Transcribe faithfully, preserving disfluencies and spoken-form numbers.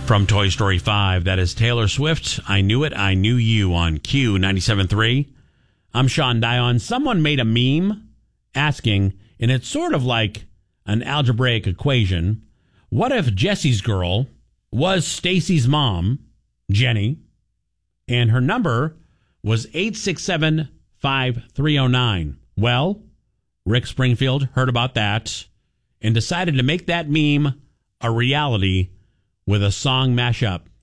From Toy Story five, that is Taylor Swift. I Knew It, I Knew You on Q ninety-seven point three. I'm Sean Dion. Someone made a meme asking, and it's sort of like an algebraic equation, what if Jesse's girl was Stacy's mom, Jenny, and her number was eight six seven, five three zero nine? Well, Rick Springfield heard about that and decided to make that meme a reality with a song mashup.